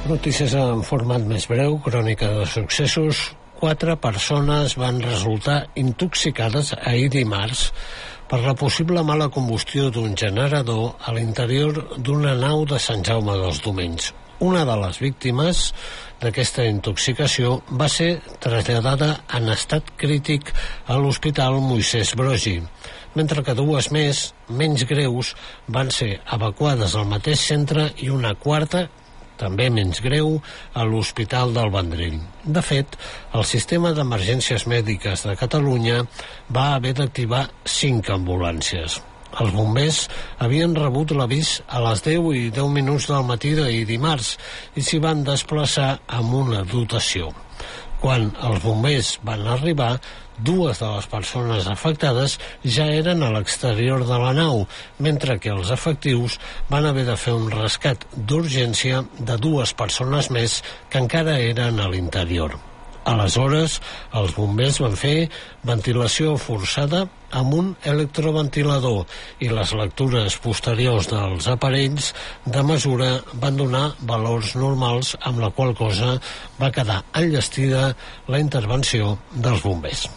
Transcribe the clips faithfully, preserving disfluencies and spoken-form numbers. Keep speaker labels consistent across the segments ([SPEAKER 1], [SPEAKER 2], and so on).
[SPEAKER 1] Notícies en format més breu, crònica de successos. Quatre persones van resultar intoxicades ahir dimarts per la possible mala combustió d'un generador a l'interior d'una nau de Sant Jaume dels Domenys. Una de les víctimes d'aquesta intoxicació va ser traslladada en estat crític a l'Hospital Moisès Broggi, mentre que dues més, menys greus, van ser evacuades al mateix centre i una quarta, també menys greu, a l'Hospital del Vendrell. De fet, el sistema d'emergències mèdiques de Catalunya va haver d'activar cinc ambulàncies. Els bombers havien rebut l'avís a les deu i deu minuts del matí d'ahir dimarts i s'hi van desplaçar amb una dotació. Quan els bombers van arribar, dues de les persones afectades ja eren a l'exterior de la nau, mentre que els efectius van haver de fer un rescat d'urgència de dues persones més que encara eren a l'interior. Aleshores, els bombers van fer ventilació forçada amb un electroventilador i les lectures posteriors dels aparells de mesura van donar valors normals, amb la qual cosa va quedar enllestida la intervenció dels bombers.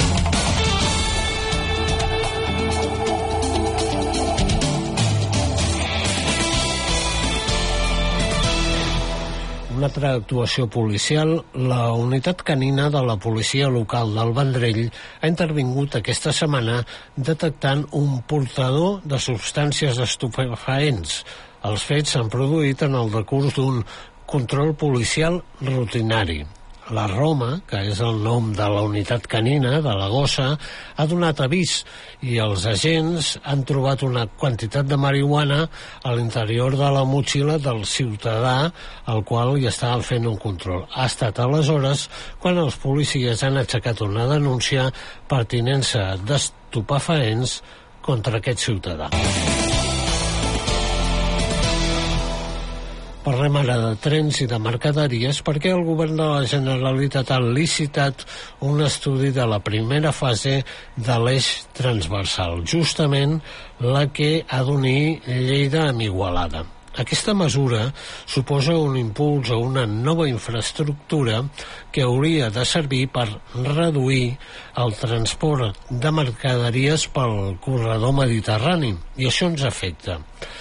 [SPEAKER 1] Una altra actuació policial, la unitat canina de la policia local del Vendrell ha intervingut aquesta setmana detectant un portador de substàncies estupefaents. Els fets s'han produït en el decurs d'un control policial rutinari. La Roma, que és el nom de la unitat canina, de la gossa, ha donat avís i els agents han trobat una quantitat de marihuana a l'interior de la motxilla del ciutadà al qual hi estaven fent un control. Ha estat aleshores quan els policies han aixecat una denúncia per tinença d'estupefaents contra aquest ciutadà. Parlem ara de trens i de mercaderies perquè el govern de la Generalitat ha licitat un estudi de la primera fase de l'eix transversal, justament la que ha d'unir Lleida amb Igualada. Aquesta mesura suposa un impuls a una nova infraestructura que hauria de servir per reduir el transport de mercaderies pel corredor mediterrani, i això ens afecta,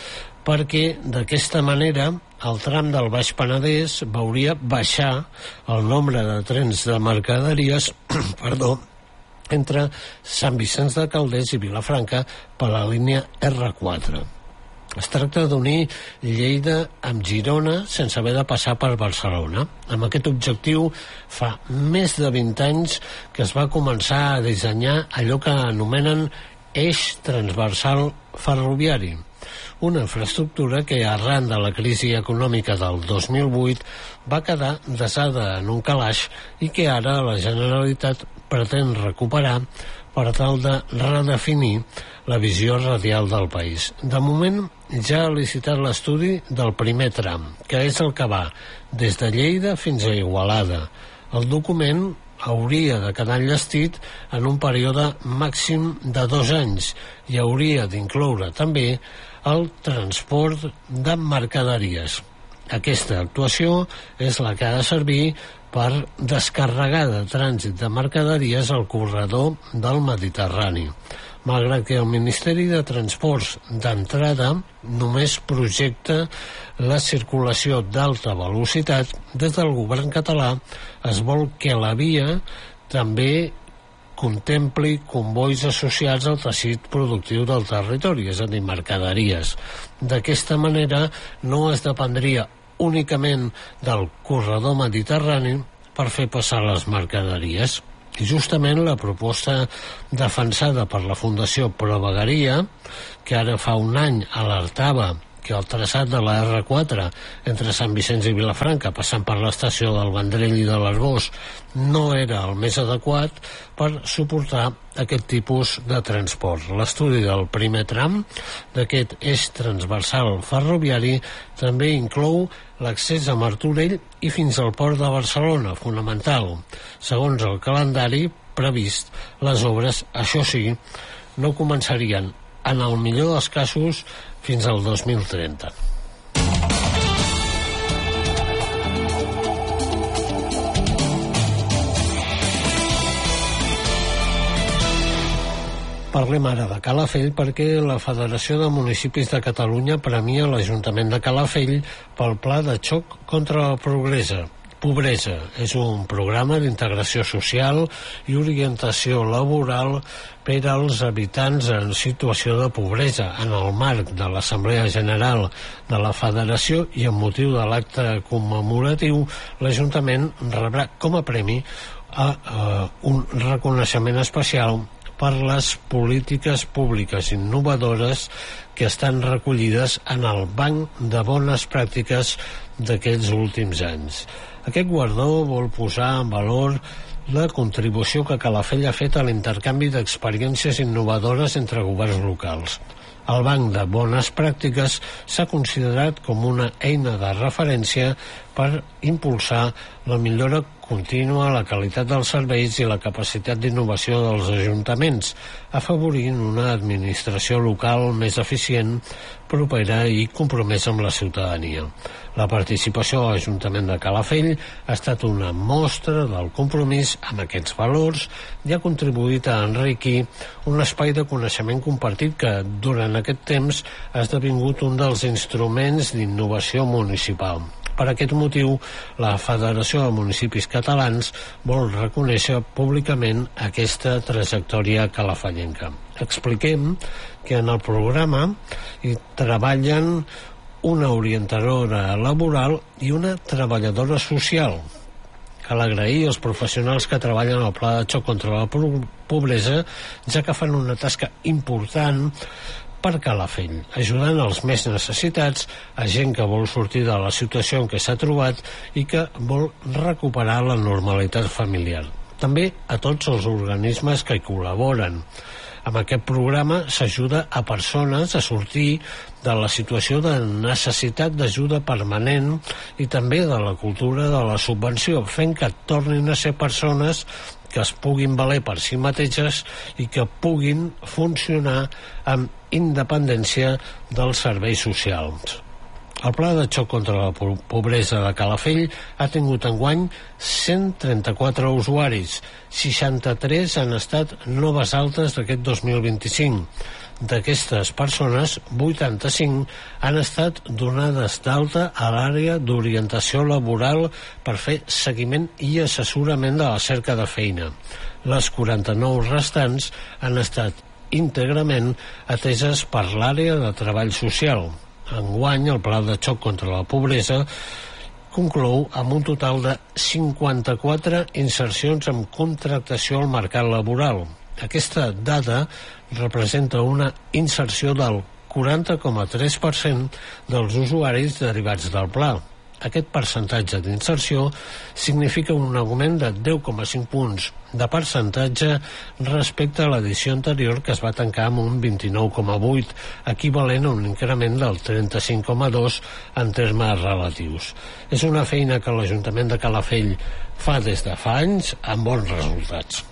[SPEAKER 1] perquè d'aquesta manera el tram del Baix Penedès veuria baixar el nombre de trens de mercaderies perdó, entre Sant Vicenç de Calders i Vilafranca per la línia erre quatre. Es tracta d'unir Lleida amb Girona sense haver de passar per Barcelona. Amb aquest objectiu, fa més de vint anys que es va començar a dissenyar allò que anomenen eix transversal ferroviari, una infraestructura que arran de la crisi econòmica del dos mil vuit va quedar desada en un calaix i que ara la Generalitat pretén recuperar per tal de redefinir la visió radial del país. De moment ja ha licitat l'estudi del primer tram, que és el que va des de Lleida fins a Igualada. El document hauria de quedar enllestit en un període màxim de dos anys i hauria d'incloure també el transport de mercaderies. Aquesta actuació és la que ha de servir per descarregar de trànsit de mercaderies al corredor del Mediterrani, malgrat que el Ministeri de Transports d'entrada només projecta la circulació d'alta velocitat. Des del govern català es vol que la via també contempli convois associats al teixit productiu del territori, és a dir, mercaderies. D'aquesta manera no es dependria únicament del corredor mediterrani per fer passar les mercaderies. I justament la proposta defensada per la Fundació Pro Vegueria, que ara fa un any alertava que el traçat de la erre quatre entre Sant Vicenç i Vilafranca, passant per l'estació del Vendrell i de l'Arboç, no era el més adequat per suportar aquest tipus de transport. L'estudi del primer tram d'aquest eix transversal ferroviari també inclou l'accés a Martorell i fins al port de Barcelona, fonamental. Segons el calendari previst, les obres, això sí, no començarien, en el millor dels casos, fins al dos mil trenta. Parlem ara de Calafell perquè la Federació de Municipis de Catalunya premia l'Ajuntament de Calafell pel Pla de Xoc contra la Pobresa. Pobresa és un programa d'integració social i orientació laboral per als habitants en situació de pobresa en el marc de l'Assemblea General de la Federació, i amb motiu de l'acte commemoratiu l'Ajuntament rebrà com a premi a, a un reconeixement especial per les polítiques públiques innovadores que estan recollides en el Banc de Bones Pràctiques d'aquests últims anys. Aquest guardó vol posar en valor la contribució que Calafell ha fet a l'intercanvi d'experiències innovadores entre governs locals. El Banc de Bones Pràctiques s'ha considerat com una eina de referència per impulsar la millora contínua, la qualitat dels serveis i la capacitat d'innovació dels ajuntaments, afavorint una administració local més eficient, propera i compromesa amb la ciutadania. La participació a l'Ajuntament de Calafell ha estat una mostra del compromís amb aquests valors i ha contribuït a enriquir un espai de coneixement compartit que, durant aquest temps, ha esdevingut un dels instruments d'innovació municipal. Per aquest motiu, la Federació de Municipis Catalans vol reconèixer públicament aquesta trajectòria calafellenca. Expliquem que en el programa hi treballen una orientadora laboral i una treballadora social. Cal agrair als professionals que treballen al Pla de Xoc contra la Pobresa, ja que fan una tasca important per Calafell, ajudant els més necessitats, a gent que vol sortir de la situació en què s'ha trobat i que vol recuperar la normalitat familiar. També a tots els organismes que hi col·laboren. Amb aquest programa s'ajuda a persones a sortir de la situació de necessitat d'ajuda permanent i també de la cultura de la subvenció, fent que tornin a ser persones que es puguin valer per si mateixes i que puguin funcionar amb independència dels serveis socials. El Pla de Xoc contra la Pobresa de Calafell ha tingut enguany cent trenta-quatre usuaris, seixanta-tres han estat noves altes d'aquest dos mil vint-i-cinc. D'aquestes persones, vuitanta-cinc han estat donades d'alta a l'àrea d'orientació laboral per fer seguiment i assessorament de la cerca de feina. Les quaranta-nou restants han estat íntegrament ateses per l'àrea de treball social. Enguany, el Pla de Xoc contra la Pobresa conclou amb un total de cinquanta-quatre insercions amb contractació al mercat laboral. Aquesta dada representa una inserció del quaranta coma tres per cent dels usuaris derivats del pla. Aquest percentatge d'inserció significa un augment de deu coma cinc punts de percentatge respecte a l'edició anterior, que es va tancar amb un vint-i-nou coma vuit, equivalent a un increment del trenta-cinc coma dos en termes relatius. És una feina que l'Ajuntament de Calafell fa des de fa anys amb bons resultats.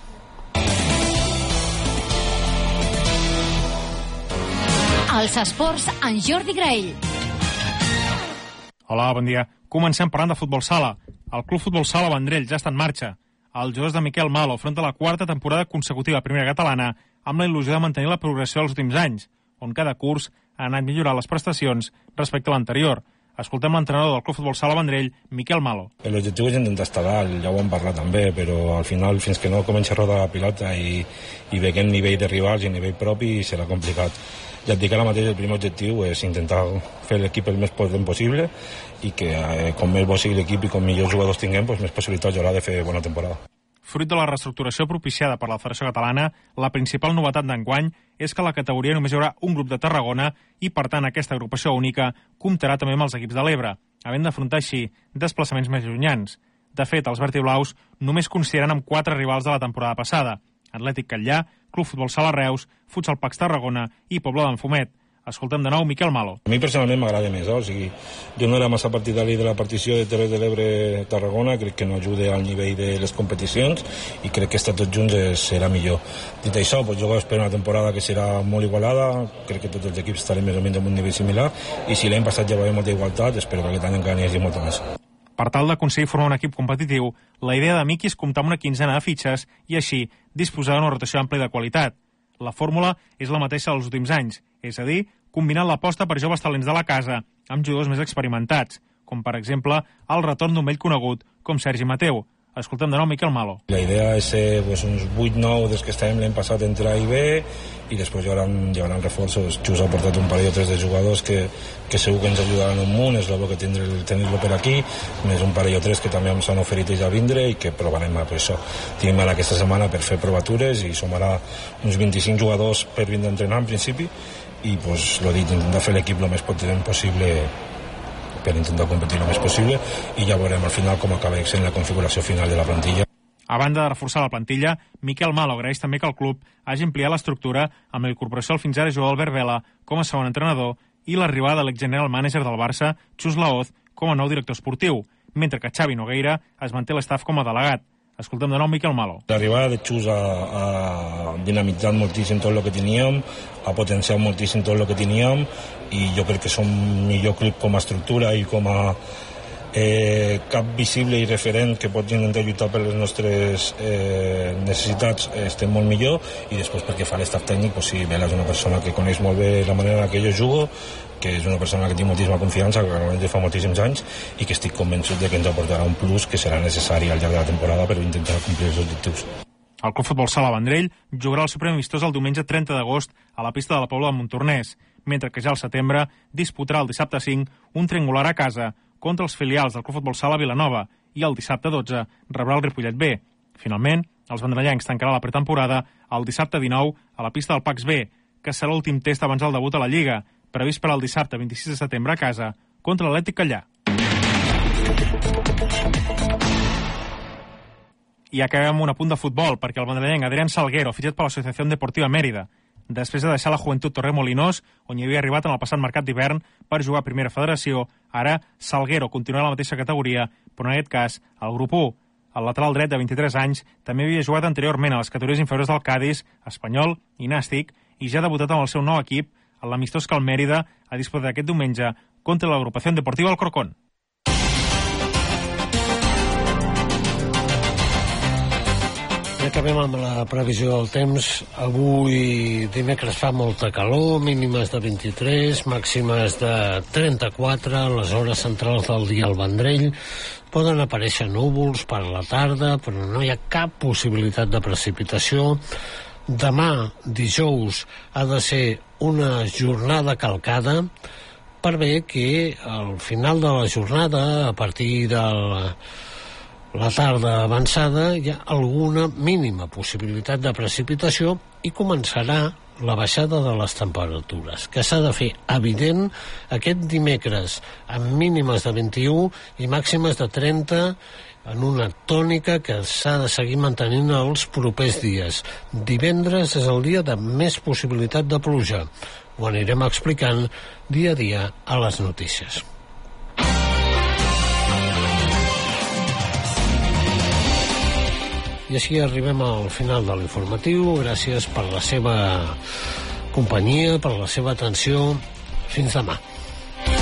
[SPEAKER 2] Els esports en Jordi Graell.
[SPEAKER 3] Hola, bon dia. Comencem parlant de futbol sala. El Club Futbol Sala Vendrell ja està en marxa. Els jugadors de Miquel Malo afronten la quarta temporada consecutiva a primera catalana amb la il·lusió de mantenir la progressió dels últims anys, on cada curs ha anat millorant les prestacions respecte a l'anterior. Escoltem l'entrenador del Club Futbol Sala Vendrell, Miquel Malo.
[SPEAKER 4] L'objectiu és intentar estar dalt, ja ho hem parlat també, però al final, fins que no comença a rodar la pilota i, i veiem nivell de rivals i nivell propi, serà complicat. Ja et dic, ara mateix el primer objectiu és intentar fer l'equip el més potent possible i que eh, com més bo sigui l'equip i com millors jugadors tinguem, doncs més possibilitats hi haurà de fer bona temporada.
[SPEAKER 3] Fruit de la reestructuració propiciada per la Federació Catalana, la principal novetat d'enguany és que a la categoria només hi haurà un grup de Tarragona i, per tant, aquesta agrupació única comptarà també amb els equips de l'Ebre, havent d'afrontar així desplaçaments més llunyans. De fet, els vertiblaus només consideren amb quatre rivals de la temporada passada: Atlètic Catllà, Club Futbol Sala Reus, Futsal Pax Tarragona i Pobla d'en Fumet. Escoltem de nou Miquel Malo.
[SPEAKER 4] A mi personalment m'agrada més, eh? O sigui, jo no era massa partidari de la partició de Terres de l'Ebre Tarragona, crec que no ajuda al nivell de les competicions i crec que estar tots junts serà millor. Dit això, doncs jo espero una temporada que serà molt igualada, crec que tots els equips estarem més o menys en un nivell similar i si l'any passat ja va haver molta igualtat, espero que aquest any encara n'hi hagi molta més.
[SPEAKER 3] Per tal d'aconseguir formar un equip competitiu, la idea de Miqui és comptar amb una quinzena de fitxes i així disposar d'una rotació àmplia de qualitat. La fórmula és la mateixa dels últims anys, és a dir, combinant l'aposta per joves talents de la casa amb jugadors més experimentats, com per exemple el retorn d'un vell conegut com Sergi Mateu. Escoltem de nou Miquel Malo.
[SPEAKER 4] La idea és ser pues, uns vuit nou des que estàvem l'any passat entre A i B i després hi haurà, hi haurà reforços. Xus ha portat un parell o tres de jugadors que, que segur que ens ajudaran un munt, és bo que tenir-lo per aquí, més un parell o tres que també ens han oferit ells a vindre i que provarem per això. Tenim ara aquesta setmana per fer provatures i sumarà uns vint-i-cinc jugadors per vindre a entrenar en principi i pues, lo dit, intentar fer l'equip el més potent possible per intentar competir el més possible i ja veurem al final com acaba sent la configuració final de la plantilla.
[SPEAKER 3] A banda de reforçar la plantilla, Miquel Malo agraeix també que el club hagi ampliat l'estructura amb la incorporació al fins ara jugador Albert Vela com a segon entrenador i l'arribada de l'ex-general manager del Barça, Xus Laoz, com a nou director esportiu, mentre que Xavi Nogueira es manté l'estaf com a delegat. Escoltem de nou Miquel Malo.
[SPEAKER 4] L'arribada de Xus ha, ha dinamitzat moltíssim tot el que teníem, ha potenciat moltíssim tot el que teníem i jo crec que som millor club com a estructura i com a eh, cap visible i referent que pot intentar lluitar per les nostres eh, necessitats, eh, estem molt millor i després perquè fa l'estaf tècnic, pues sí, Vela és una persona que coneix molt bé la manera en què jo jugo, que és una persona que tinc moltíssima confiança, que realment fa moltíssims anys i que estic convençut de que ens aportarà un plus que serà necessari al llarg de la temporada per intentar complir els objectius.
[SPEAKER 3] El Club Futbol Sala Vendrell jugarà el seu primer amistós el diumenge trenta d'agost a la pista de la Pobla de Montornès, mentre que ja al setembre disputarà el dissabte cinc un triangular a casa contra els filials del Club Futbol Sala Vilanova i el dissabte dotze rebrà el Ripollet B. Finalment, els vendrellencs tancarà la pretemporada el dissabte dinou a la pista del Pax B, que serà l'últim test abans del debut a la Lliga, previst per al dissabte vint-i-sis de setembre a casa contra l'Atlètic Callà. I acabem amb un apunt de futbol, perquè el vendrellenc Adrián Salguero ha fitxat per l'Associació Deportiva Mèrida. Després de deixar la Joventut Torremolinós, on hi havia arribat en el passat mercat d'hivern per jugar a Primera Federació, ara Salguero continuarà a la mateixa categoria, però en aquest cas, al grup u. El lateral dret de vint-i-tres anys també havia jugat anteriorment a les categories inferiors del Cádiz, Espanyol i Nàstic, i ja ha debutat amb el seu nou equip, en l'amistós que el Mèrida ha disputat aquest diumenge contra l'Agrupació Deportiva Alcorcón.
[SPEAKER 1] I acabem amb la previsió del temps. Avui dimecres fa molta calor, mínimes de vint-i-tres, màximes de trenta-quatre, a les hores centrals del dia al Vendrell. Poden aparèixer núvols per la tarda, però no hi ha cap possibilitat de precipitació. Demà, dijous, ha de ser una jornada calcada, per bé que al final de la jornada, a partir de la tarda avançada, hi ha alguna mínima possibilitat de precipitació i començarà la baixada de les temperatures, que s'ha de fer evident aquest dimecres, amb mínimes de vint-i-u i màximes de trenta, en una tònica que s'ha de seguir mantenint els propers dies. Divendres és el dia de més possibilitat de pluja. Ho anirem explicant dia a dia a les notícies. I així arribem al final de l'informatiu. Gràcies per la seva companyia, per la seva atenció. Fins demà.